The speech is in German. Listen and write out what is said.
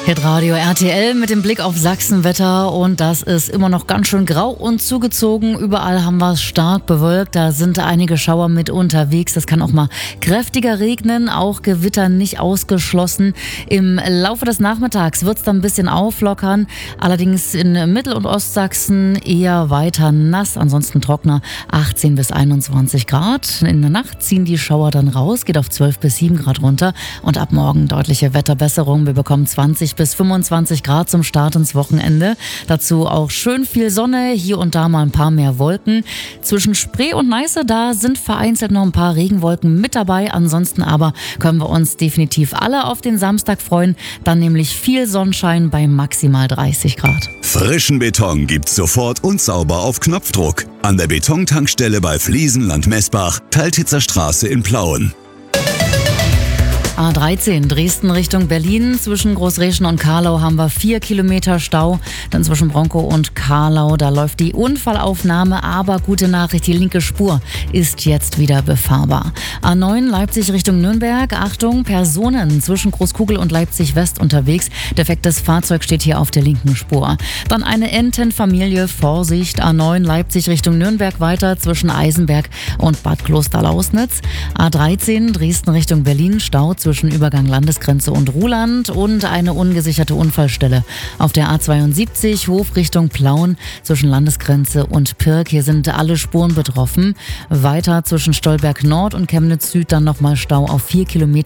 Hitradio RTL mit dem Blick auf Sachsenwetter und das ist immer noch ganz schön grau und zugezogen. Überall haben wir es stark bewölkt, da sind einige Schauer mit unterwegs. Das kann auch mal kräftiger regnen, auch Gewitter nicht ausgeschlossen. Im Laufe des Nachmittags wird es dann ein bisschen auflockern, allerdings in Mittel- und Ostsachsen eher weiter nass, ansonsten trockener, 18 bis 21 Grad. In der Nacht ziehen die Schauer dann raus, geht auf 12 bis 7 Grad runter und ab morgen deutliche Wetterbesserung. Wir bekommen 20 bis 25 Grad zum Start ins Wochenende. Dazu auch schön viel Sonne, hier und da mal ein paar mehr Wolken. Zwischen Spree und Neiße, da sind vereinzelt noch ein paar Regenwolken mit dabei. Ansonsten aber können wir uns definitiv alle auf den Samstag freuen. Dann nämlich viel Sonnenschein bei maximal 30 Grad. Frischen Beton gibt's sofort und sauber auf Knopfdruck. An der Betontankstelle bei Fliesenland-Messbach, Teiltitzer Straße in Plauen. A13 Dresden Richtung Berlin. Zwischen Großreschen und Karlau haben wir 4 Kilometer Stau. Dann zwischen Bronkow und Karlau, da läuft die Unfallaufnahme. Aber gute Nachricht, die linke Spur ist jetzt wieder befahrbar. A9 Leipzig Richtung Nürnberg. Achtung, Personen zwischen Großkugel und Leipzig West unterwegs. Defektes Fahrzeug steht hier auf der linken Spur. Dann eine Entenfamilie, Vorsicht. A9 Leipzig Richtung Nürnberg weiter zwischen Eisenberg und Bad Klosterlausnitz. A13 Dresden Richtung Berlin, Stau zwischen Übergang Landesgrenze und Ruhland und eine ungesicherte Unfallstelle auf der A72 Hof Richtung Plauen zwischen Landesgrenze und Pirk. Hier sind alle Spuren betroffen. Weiter zwischen Stolberg Nord und Chemnitz Süd dann nochmal Stau auf 4 Kilometer.